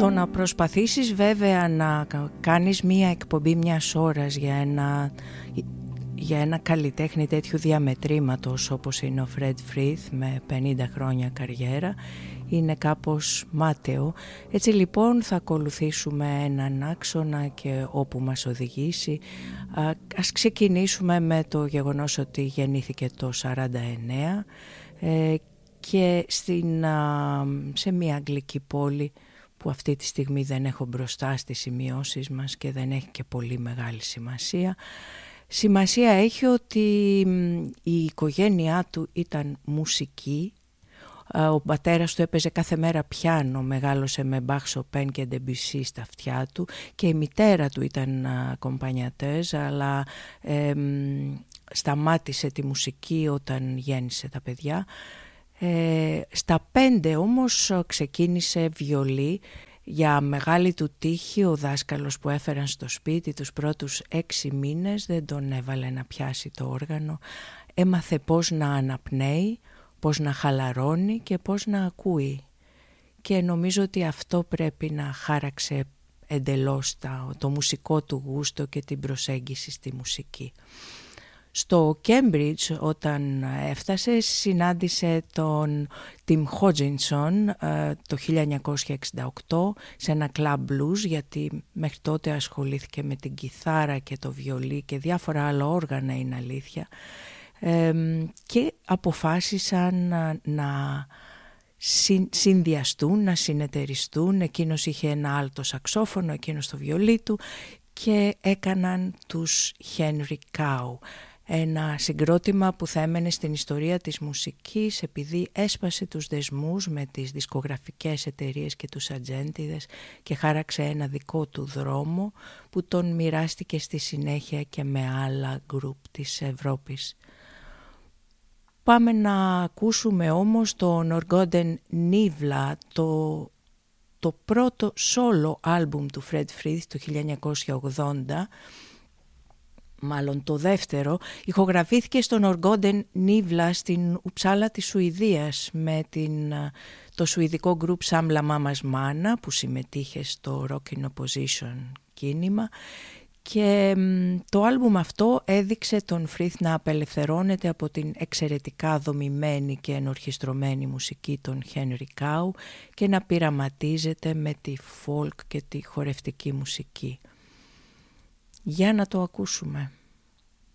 Το να προσπαθήσεις βέβαια να κάνεις μία εκπομπή μιας ώρας για ένα καλλιτέχνη τέτοιου διαμετρήματος όπως είναι ο Fred Frith με 50 χρόνια καριέρα είναι κάπως μάταιο. Έτσι λοιπόν θα ακολουθήσουμε έναν άξονα και όπου μας οδηγήσει. Ας ξεκινήσουμε με το γεγονός ότι γεννήθηκε το 49 και σε μια αγγλική πόλη που αυτή τη στιγμή δεν έχω μπροστά στις σημειώσεις μας και δεν έχει και πολύ μεγάλη σημασία. Σημασία έχει ότι η οικογένειά του ήταν μουσική. Ο πατέρας του έπαιζε κάθε μέρα πιάνο, μεγάλωσε με Bach, Chopin και Debussy στα αυτιά του και η μητέρα του ήταν κομπανιατέζ, αλλά σταμάτησε τη μουσική όταν γέννησε τα παιδιά. Στα 5 όμως ξεκίνησε βιολί. Για μεγάλη του τύχη ο δάσκαλος που έφεραν στο σπίτι τους πρώτους 6 μήνες δεν τον έβαλε να πιάσει το όργανο. Έμαθε πώς να αναπνέει, πώς να χαλαρώνει και πώς να ακούει. Και νομίζω ότι αυτό πρέπει να χάραξε εντελώς το μουσικό του γούστο και την προσέγγιση στη μουσική. Στο Cambridge όταν έφτασε συνάντησε τον Tim Hodgkinson το 1968 σε ένα club blues, γιατί μέχρι τότε ασχολήθηκε με την κιθάρα και το βιολί και διάφορα άλλα όργανα, είναι αλήθεια, και αποφάσισαν να συνδυαστούν, να συνεταιριστούν. Εκείνος είχε ένα άλτο σαξόφωνο, εκείνος το βιολί του και έκαναν τους Henry Cow. Ένα συγκρότημα που θα έμενε στην ιστορία της μουσικής επειδή έσπασε τους δεσμούς με τις δισκογραφικές εταιρείες και τους ατζέντιδες και χάραξε ένα δικό του δρόμο που τον μοιράστηκε στη συνέχεια και με άλλα γκρουπ της Ευρώπης. Πάμε να ακούσουμε όμως το Norrgården Nivla, το πρώτο solo άλμπουμ του Fred Frith το 1980, μάλλον το δεύτερο. Ηχογραφήθηκε στο Norrgården Nivla στην Ουψάλα της Σουηδίας με το σουηδικό γκρουπ Samla Mamas Mana που συμμετείχε στο Rock in Opposition κίνημα, και το άλμπουμ αυτό έδειξε τον Frith να απελευθερώνεται από την εξαιρετικά δομημένη και ενορχιστρωμένη μουσική των Henry Cow και να πειραματίζεται με τη folk και τη χορευτική μουσική. Για να το ακούσουμε.